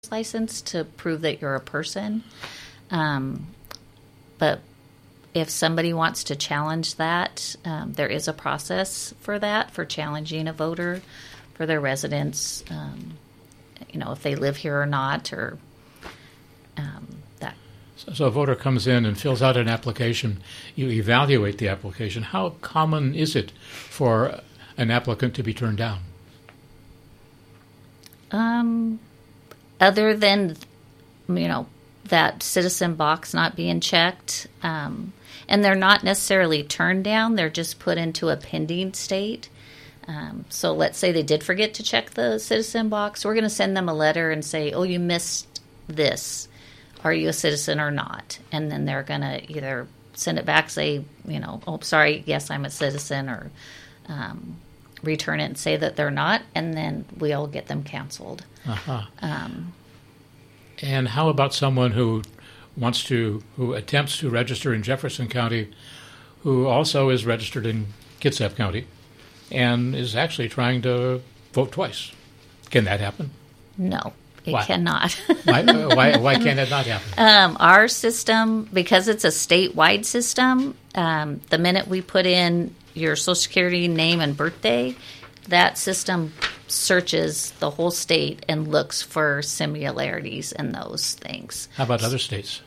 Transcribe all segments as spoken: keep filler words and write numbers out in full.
license to prove that you're a person. Um, but if somebody wants to challenge that, um, there is a process for that, for challenging a voter, for their residence, um, you know, if they live here or not, or um, that. So, so a voter comes in and fills out an application. You evaluate the application. How common is it for an applicant to be turned down? Um, other than, you know, that citizen box not being checked, um, and they're not necessarily turned down, they're just put into a pending state. Um, so let's say they did forget to check the citizen box. We're going to send them a letter and say, oh, you missed this. Are you a citizen or not? And then they're going to either send it back, say, you know, oh, sorry, yes, I'm a citizen, or um, return it and say that they're not, and then we'll get them canceled. Uh-huh. Um, and how about someone who wants to, who attempts to register in Jefferson County, who also is registered in Kitsap County, and is actually trying to vote twice? Can that happen? No, it why? cannot. why, uh, why, why can it not happen? Um, our system, because it's a statewide system, um, the minute we put in your Social Security name and birthday, that system searches the whole state and looks for similarities in those things. How about other states?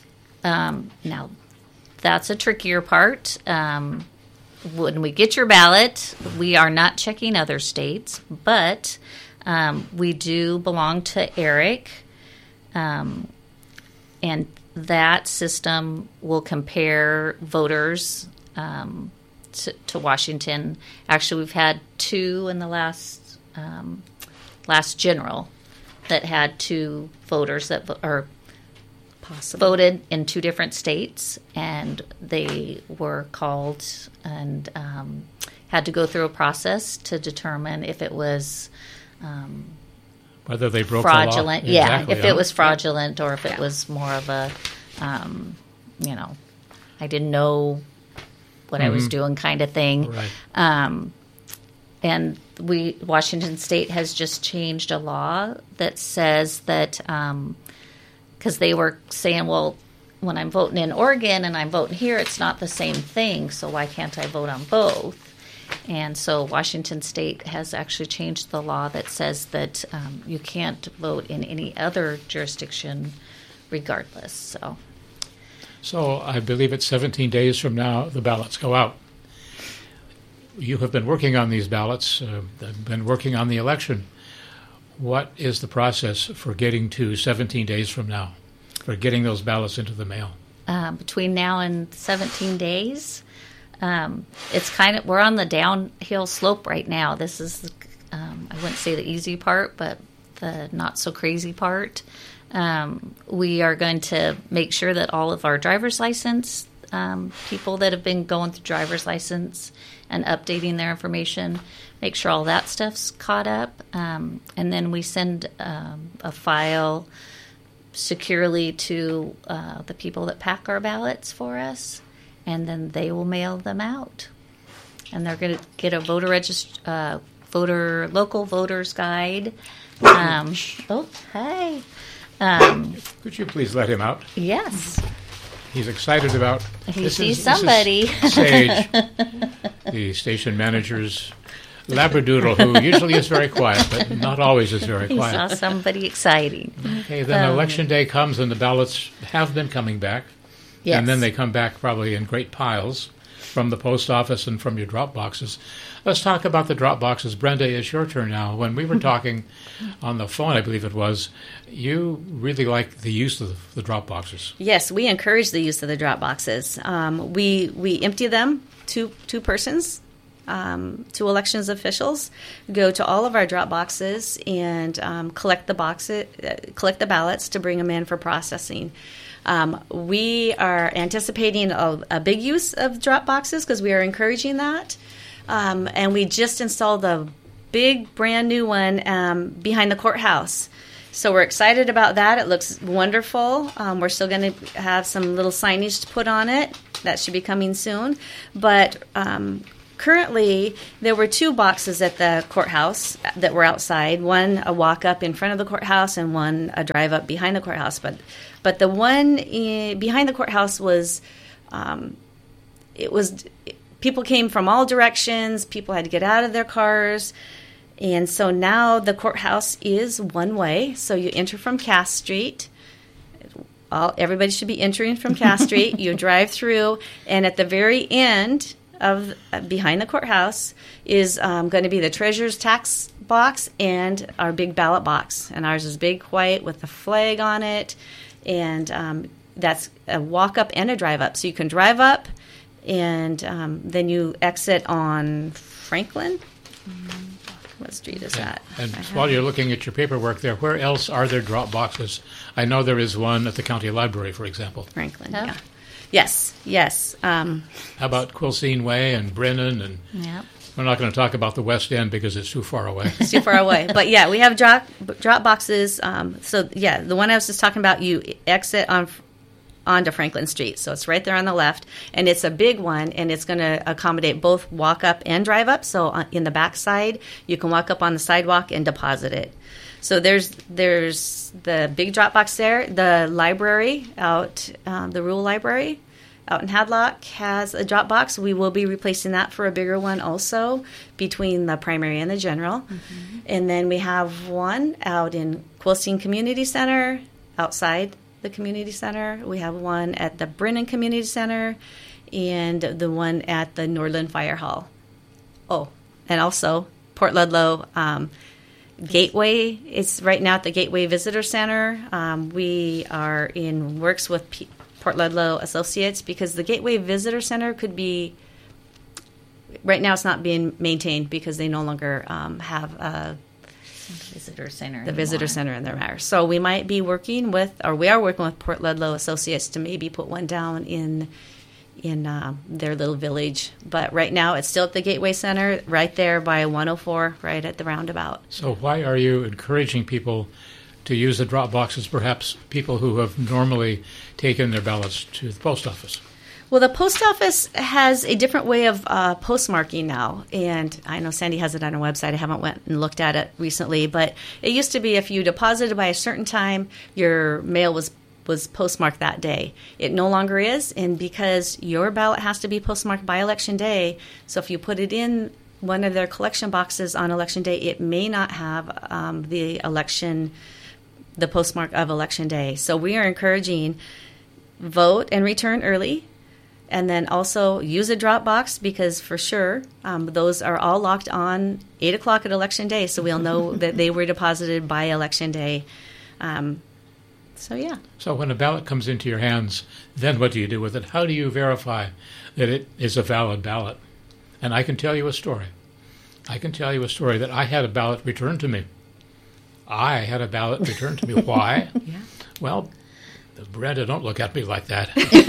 Um, now, that's a trickier part. Um, when we get your ballot, we are not checking other states, but um, we do belong to ERIC, um, and that system will compare voters um, to, to Washington. Actually, we've had two in the last um, last general that had two voters that vo- or Possible. voted in two different states, and they were called and um, had to go through a process to determine if it was um, whether they broke fraudulent. the law. Yeah, Exactly, if huh? it was fraudulent or if it Yeah. was more of a, um, you know, I didn't know what I Mm-hmm. was doing kind of thing. Right. Um, and we Washington State has just changed a law that says that. Um, Because they were saying, well, when I'm voting in Oregon and I'm voting here, it's not the same thing, so why can't I vote on both? And so Washington State has actually changed the law that says that um, you can't vote in any other jurisdiction regardless. So, So I believe it's seventeen days from now the ballots go out. You have been working on these ballots, uh, been working on the election. What is the process for getting to seventeen days from now, for getting those ballots into the mail? um, between now and seventeen days, um, it's kind of, we're on the downhill slope right now. This is, um, I wouldn't say the easy part, but the not so crazy part. Um, we are going to make sure that all of our driver's license um, people that have been going through driver's license and updating their information, make sure all that stuff's caught up. Um, and then we send um, a file securely to uh, the people that pack our ballots for us, and then they will mail them out. And they're going to get a voter regist- uh, voter local voters guide. Um, oh, hi. Um, Could you please let him out? yes. He's excited about. He this sees is, this is somebody. Sage, the station manager's labradoodle, who usually is very quiet, but not always is very He quiet. saw somebody exciting. Okay, then Um, election day comes and the ballots have been coming back. Yes. And then they come back probably in great piles from the post office and from your drop boxes. Let's talk about the drop boxes. Brenda, it's your turn now. When we were talking on the phone, I believe it was, you really like the use of the drop boxes. Yes, we encourage the use of the drop boxes. Um, we we empty them, two two persons, um, two elections officials, go to all of our drop boxes and um, collect the boxes, uh, collect the ballots to bring them in for processing. Um, we are anticipating a, a big use of drop boxes because we are encouraging that. Um, and we just installed a big brand new one um, behind the courthouse. So we're excited about that. It looks wonderful. Um, we're still going to have some little signage to put on it. That should be coming soon. But um, currently, there were two boxes at the courthouse that were outside. One a walk up in front of the courthouse, and one a drive up behind the courthouse. But, but the one in, behind the courthouse was, um, it was people came from all directions. People had to get out of their cars, and so now the courthouse is one way. So you enter from Cass Street. All, everybody should be entering from Cass Street. You drive through, and at the very end of uh, behind the courthouse is um, going to be the treasurer's tax box and our big ballot box. And ours is big white with the flag on it, and um, that's a walk up and a drive up. So you can drive up, and um, then you exit on Franklin. What street is that? And while you're looking at your paperwork there, where else are there drop boxes? I know there is one at the county library, for example. Franklin, Oh. yeah. Yes, yes. Um, How about Quilcene Way and Brennan? And Yeah. we're not going to talk about the West End because it's too far away. it's too far away. But yeah, we have drop drop boxes. Um, so yeah, the one I was just talking about, you exit on onto Franklin Street. So it's right there on the left, and it's a big one, and it's going to accommodate both walk up and drive up. So on, in the back side, you can walk up on the sidewalk and deposit it. So there's there's the big drop box there. The library out, um, the rural library out in Hadlock has a drop box. We will be replacing that for a bigger one also between the primary and the general. Mm-hmm. And then we have one out in Quilcene Community Center outside the community center. We have one at the Brennan Community Center and the one at the Nordland Fire Hall. Oh, and also Port Ludlow um, Gateway is right now at the Gateway Visitor Center. Um, we are in works with P- Port Ludlow Associates because the Gateway Visitor Center could be, right now it's not being maintained because they no longer um, have a Visitor center. the visitor center in their matter. So we might be working with, or we are working with Port Ludlow Associates to maybe put one down in in uh, their little village. But right now it's still at the Gateway Center, right there by one oh four, right at the roundabout. So why are you encouraging people to use the drop boxes, perhaps people who have normally taken their ballots to the post office? Well, the post office has a different way of uh, postmarking now, and I know Sandy has it on her website. I haven't went and looked at it recently, but it used to be if you deposited by a certain time, your mail was was postmarked that day. It no longer is, and because your ballot has to be postmarked by Election Day, so if you put it in one of their collection boxes on Election Day, it may not have um, the election, the postmark of Election Day. So we are encouraging vote and return early. And then also use a drop box because for sure um, those are all locked on eight o'clock at Election Day, so we'll know that they were deposited by Election Day. Um, so, yeah. So when a ballot comes into your hands, then what do you do with it? How do you verify that it is a valid ballot? And I can tell you a story. I can tell you a story that I had a ballot returned to me. I had a ballot returned to me. Why? Yeah. Well, Brenda, don't look at me like that.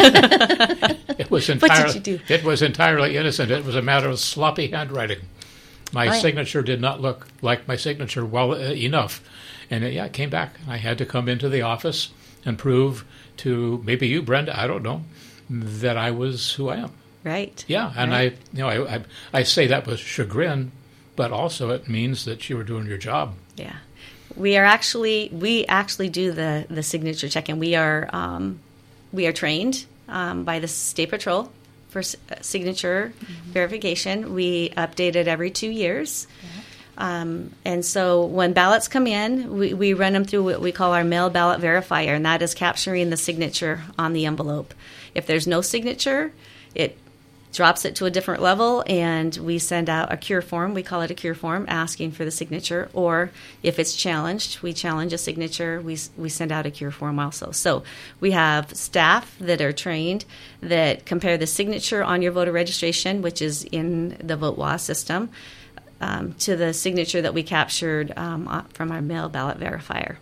It was What entirely, did you do? It was entirely innocent. It was a matter of sloppy handwriting. My Oh, yeah. signature did not look like my signature well uh, enough. And it, yeah, it came back. I had to come into the office and prove to maybe you, Brenda, I don't know, that I was who I am. Right. Yeah, and Right. I, you know, I, I, I say that with chagrin, but also it means that you were doing your job. Yeah. We are actually we actually do the, the signature check, and we are um, we are trained um, by the State Patrol for s- signature mm-hmm. verification. We update it every two years, yeah. um, and so when ballots come in, we, we run them through what we call our mail ballot verifier, and that is capturing the signature on the envelope. If there's no signature, it drops it to a different level, and we send out a cure form. We call it a cure form, asking for the signature. Or if it's challenged, we challenge a signature. We we send out a cure form also. So we have staff that are trained that compare the signature on your voter registration, which is in the VoteWA system, um, to the signature that we captured um, from our mail ballot verifier.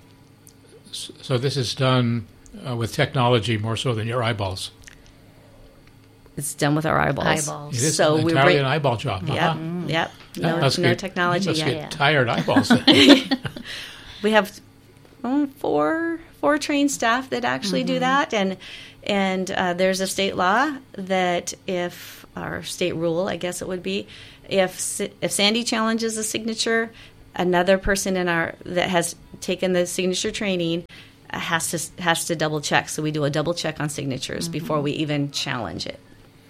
So this is done uh, with technology more so than your eyeballs. It's done with our eyeballs. Eyeballs. It is So entirely we bring- an eyeball job. Yep, Uh-huh. yep. That No, must no get- technology you must yet. get Yeah. tired eyeballs. We have, oh, four four trained staff that actually mm-hmm. do that, and and uh, there's a state law that if or state rule, I guess it would be, if if Sandy challenges a signature, another person in our that has taken the signature training has to has to double check. So we do a double check on signatures mm-hmm. before we even challenge it.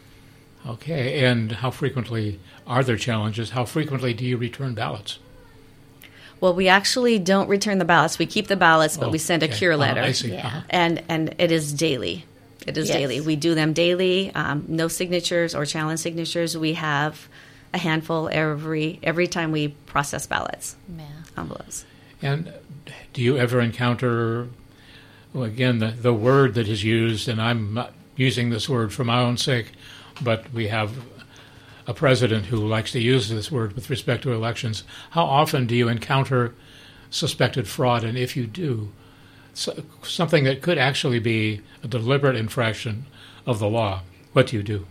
Okay, and how frequently are there challenges? How frequently do you return ballots? Well, we actually don't return the ballots. We keep the ballots, but oh, we send a okay. cure letter. Uh, I see. Yeah. Uh-huh. And and it is daily. It is yes. daily. We do them daily. Um, no signatures or challenge signatures. We have a handful every every time we process ballots, yeah. envelopes. And do you ever encounter, well, again, the, the word that is used, and I'm not using this word for my own sake, but we have a president who likes to use this word with respect to elections. How often do you encounter suspected fraud? And if you do, so, something that could actually be a deliberate infraction of the law, what do you do?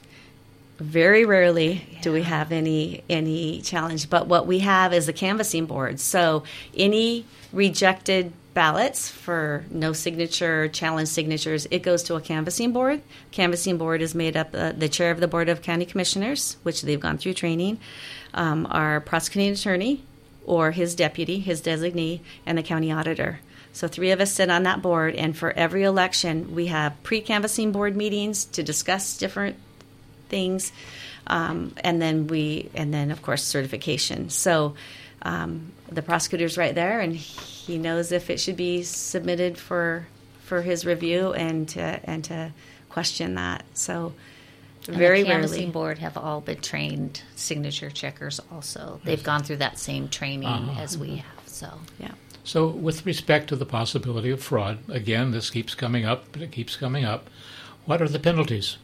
Very rarely yeah. do we have any any challenge, but what we have is a canvassing board. So any rejected ballots for no signature, challenge signatures, it goes to a canvassing board. Canvassing board is made up uh, the chair of the Board of County Commissioners, which they've gone through training, um, our prosecuting attorney or his deputy, his designee, and the county auditor. So three of us sit on that board, and for every election, we have pre-canvassing board meetings to discuss different things, um, and then we, and then of course certification. So um, the prosecutor's right there, and he knows if it should be submitted for for his review and to and to question that. So and very the canvassing rarely. board have all been trained signature checkers. Also, they've gone through that same training uh-huh. as we have. So Yeah. So with respect to the possibility of fraud, again, this keeps coming up, but it keeps coming up. What are the penalties?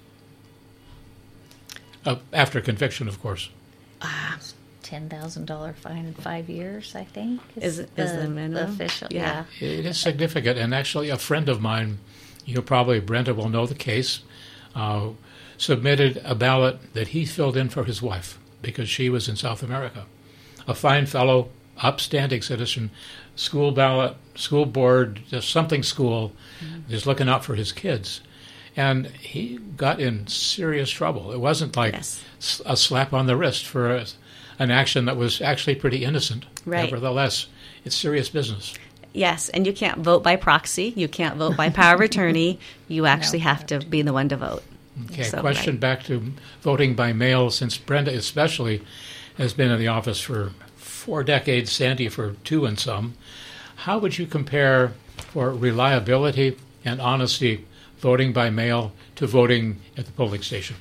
Uh, after conviction, of course. Uh, ten thousand dollar fine in five years, I think. Is- is the minimum? official? Yeah. Yeah. It is significant, and actually a friend of mine, you probably, Brenda, will know the case, uh, submitted a ballot that he filled in for his wife because she was in South America. A fine fellow, upstanding citizen, school ballot, school board, just something school, mm-hmm. just looking out for his kids. And he got in serious trouble. It wasn't like Yes. a slap on the wrist for a, an action that was actually pretty innocent. Right. Nevertheless, it's serious business. Yes, and you can't vote by proxy. You can't vote by power of attorney. You actually No. have to be the one to vote. Okay, So, question right. back to voting by mail, since Brenda especially has been in the office for four decades, Sandy for two and some. How would you compare for reliability and honesty voting by mail to voting at the polling station?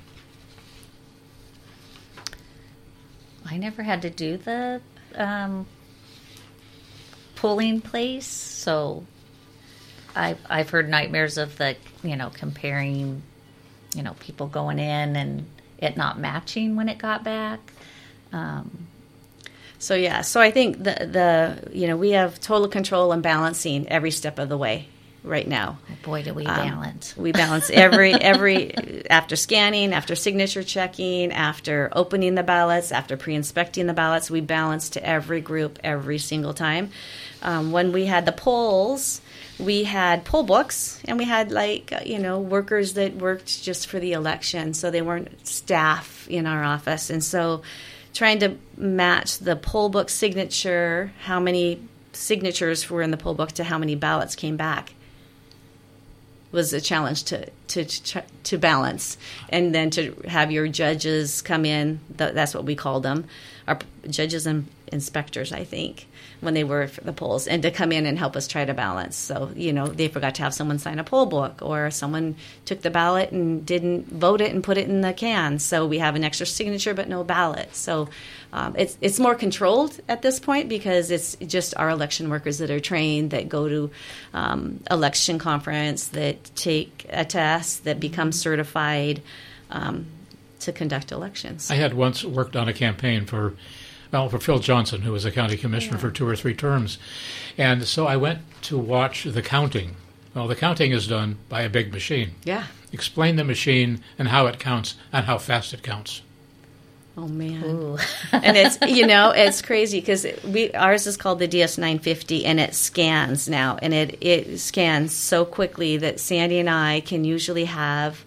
I never had to do the um, polling place, so I've I've heard nightmares of the you know comparing, you know people going in and it not matching when it got back. Um, So yeah, so I think the the you know we have total control and balancing every step of the way right now. oh boy, do we Um, balance! We balance every every after scanning, after signature checking, after opening the ballots, after pre-inspecting the ballots. We balance to every group every single time. Um, when we had the polls, we had poll books, and we had like uh, you know workers that worked just for the election, so they weren't staff in our office, and so trying to match the poll book signature, how many signatures were in the poll book to how many ballots came back, was a challenge to to to balance, and then to have your judges come in. That's what we called them, our judges and inspectors, I think, when they were for the polls, and to come in and help us try to balance. So you know they forgot to have someone sign a poll book, or someone took the ballot and didn't vote it and put it in the can. So we have an extra signature but no ballot. So um, it's it's more controlled at this point because it's just our election workers that are trained, that go to um, election conference, that take a test, that become certified um, to conduct elections. I had once worked on a campaign for, well, for Phil Johnson, who was a county commissioner Yeah. for two or three terms. And so I went to watch the counting. Well, the counting is done by a big machine. Yeah. Explain the machine and how it counts and how fast it counts. Oh man. Ooh. And it's, you know, it's crazy because we ours is called the D S nine fifty, and it scans now, and it it scans so quickly that Sandy and I can usually have,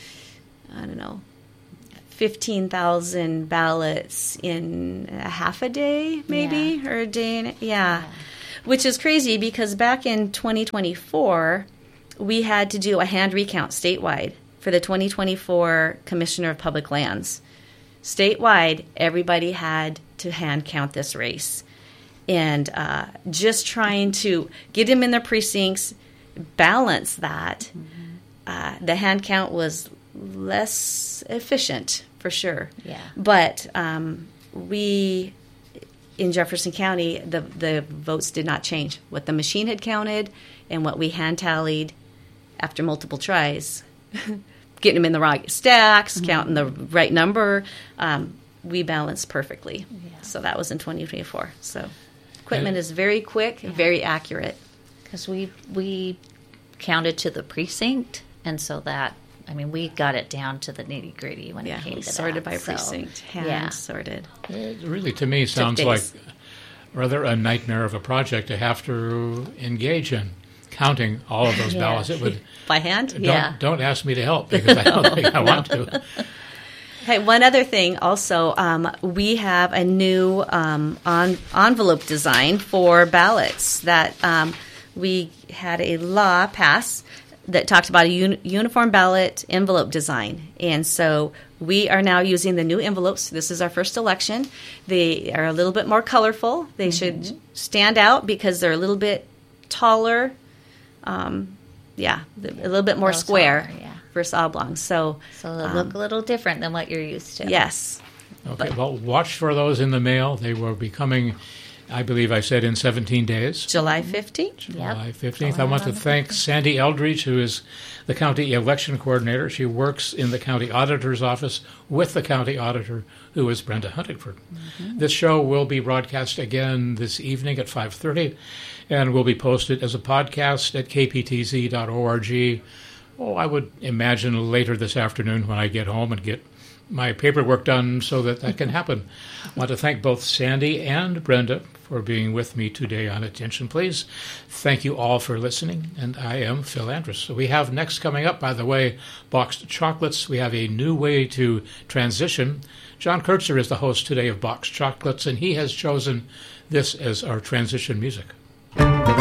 I don't know, fifteen thousand ballots in a half a day, maybe, Yeah. or a day, and, yeah. Which is crazy because back in twenty twenty-four, we had to do a hand recount statewide for the twenty twenty-four Commissioner of Public Lands. Statewide, everybody had to hand count this race. And uh, just trying to get them in their precincts, balance that, mm-hmm. uh, the hand count was less efficient, for sure. Yeah. But um, we, in Jefferson County, the, the votes did not change. What the machine had counted and what we hand tallied after multiple tries, getting them in the right stacks, mm-hmm. counting the right number, um, we balanced perfectly. Yeah. So that was in twenty twenty-four. So equipment and, is very quick, yeah. very accurate. Because we we counted to the precinct, and so that, I mean, we got it down to the nitty gritty when yeah, it came to sorted that. by so, precinct, hand yeah. sorted. It really, to me, sounds like rather a nightmare of a project to have to engage in. Counting all of those Yeah. ballots, it would By hand? Don't, Yeah. don't ask me to help because I don't think I want to. Hey, one other thing also, um, we have a new um, on, envelope design for ballots that um, we had a law pass that talked about a uni- uniform ballot envelope design. And so we are now using the new envelopes. This is our first election. They are a little bit more colorful. They mm-hmm. should stand out because they're a little bit taller. Um, yeah, a little bit more Little square taller, yeah. versus oblong. So, So they um, look a little different than what you're used to. yes. Okay, well, watch for those in the mail. They will be coming, I believe I said, in seventeen days. July fifteenth? July Yep. fifteenth. July I want to thank Sandy Eldridge, who is the county election coordinator. She works in the county auditor's office with the county auditor, who is Brenda Huntingford. Mm-hmm. This show will be broadcast again this evening at five thirty and will be posted as a podcast at k p t z dot org. Oh, I would imagine later this afternoon when I get home and get my paperwork done so that that can happen. I want to thank both Sandy and Brenda for being with me today on Attention Please. Thank you all for listening, and I am Phil Andrus. So we have next coming up, by the way, Boxed Chocolates. We have a new way to transition. John Kurtzer is the host today of Boxed Chocolates, and he has chosen this as our transition music.